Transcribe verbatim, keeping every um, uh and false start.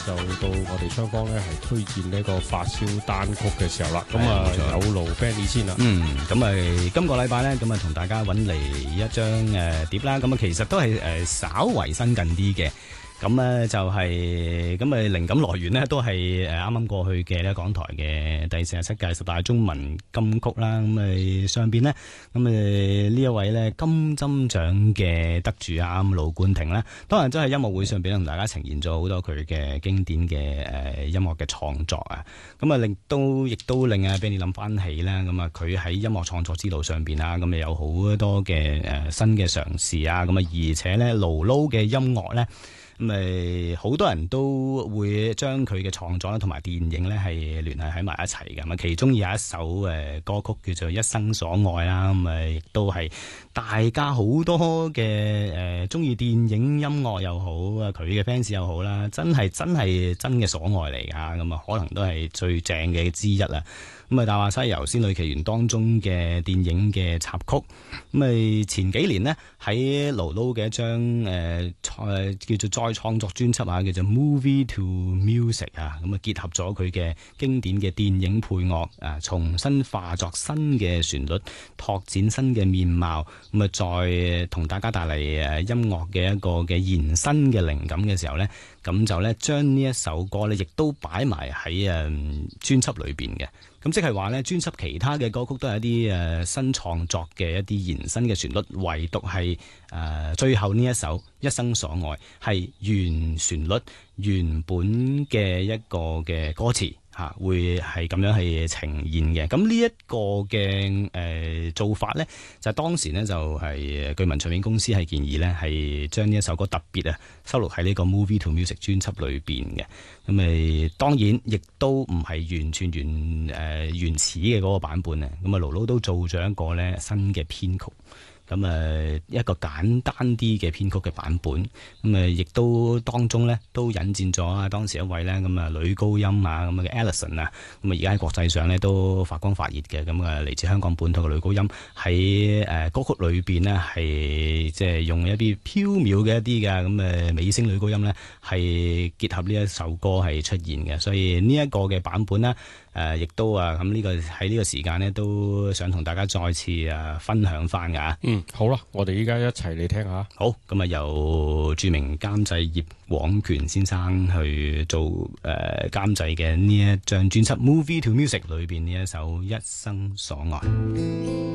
就到我哋雙方咧係推薦呢個發燒單曲嘅時候啦。咁啊，有勞 Benny 先啦。 嗯，咁啊，今個禮拜咧，咁啊，同大家揾嚟一張誒碟啦。咁啊，其實都係誒稍為新近啲嘅。咁咧就係咁啊，靈感來源呢都係誒啱啱過去嘅咧港台嘅第四十七屆十大中文金曲啦。咁啊上邊呢，咁啊呢一位咧金針獎嘅得主啊，盧冠廷咧，當日真係音樂會上邊同大家呈現咗好多佢嘅經典嘅誒音樂嘅創作啊。咁啊令都亦都令啊俾你諗翻起啦。咁啊佢喺音樂創作之路上邊啊，咁啊有好多嘅誒新嘅嘗試啊。咁啊而且咧盧盧嘅音樂咧。咁咪好多人都會將佢嘅創作咧同埋電影咧係聯繫喺埋一齊嘅。咁其中有一首誒歌曲叫做《一生所愛》啦，咁誒亦都係大家好多嘅誒中意電影音樂又好啊，佢嘅 fans 又好啦，真係真係真嘅所愛嚟㗎。咁啊，可能都係最正嘅之一啦。咁啊，《大話西遊仙女奇緣》當中嘅電影嘅插曲，咁啊前幾年呢，喺盧盧嘅一張誒誒叫做再創作專輯啊，叫做 Movie to Music 啊，咁啊結合咗佢嘅經典嘅電影配樂啊，重新化作新嘅旋律，拓展新嘅面貌，咁啊再同大家帶嚟誒音樂嘅一個嘅延伸嘅靈感嘅時候咧，咁就咧將呢一首歌咧，亦都擺埋喺誒專輯裏邊嘅。咁即係話咧，專輯其他嘅歌曲都係一啲誒新創作嘅一啲延伸嘅旋律，唯獨係誒最後呢一首《一生所愛》係原旋律原本嘅一個嘅歌詞嚇，會係咁樣係呈現嘅。咁呢一個嘅誒、呃、做法咧，就係、當時呢，就係據聞唱片公司係建議咧，係將呢一首歌特別啊收錄喺呢個 Movie to Music 專輯裏邊嘅。咁誒當然亦都唔係完全原誒、呃、原始嘅嗰個版本啊。咁啊，盧盧都做咗一個咧新嘅編曲。咁誒一個簡單啲嘅編曲嘅版本，咁誒亦都當中咧都引薦咗啊當時一位咧咁啊女高音啊咁嘅 Alison 啊，咁啊而家喺國際上咧都發光發熱嘅，咁啊嚟自香港本土嘅女高音喺誒歌曲裏邊呢，係即係用一啲飄渺嘅一啲嘅咁誒美聲女高音咧係結合呢一首歌係出現嘅，所以呢一個嘅版本呢。誒，亦、呃、都啊，咁呢個喺呢個時間呢，都想同大家再次啊分享翻㗎。 嗯，好啦，我哋依家一齊嚟聽下。 好，咁啊由著名監製葉廣權先生去做誒、呃、監製嘅呢一張專輯《Movie to Music》裏邊呢一首《一生所愛》。